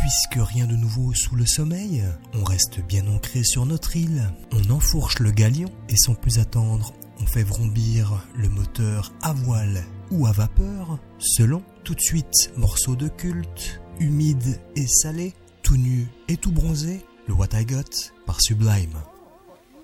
Puisque rien de nouveau sous le sommeil, on reste bien ancré sur notre île, on enfourche le galion et sans plus attendre, on fait vrombir le moteur à voile ou à vapeur, selon. Tout de suite, morceau de culte, humide et salé, tout nu et tout bronzé, le What I Got par Sublime.